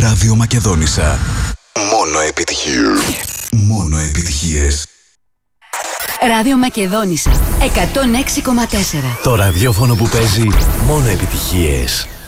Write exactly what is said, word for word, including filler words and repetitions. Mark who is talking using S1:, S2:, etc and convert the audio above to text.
S1: Ράδιο Μακεδόνισσα. Μόνο επιτυχίες. Μόνο επιτυχίες.
S2: Ράδιο Μακεδόνισσα εκατόν έξι κόμμα τέσσερα.
S3: Το ραδιόφωνο που παίζει μόνο επιτυχίες.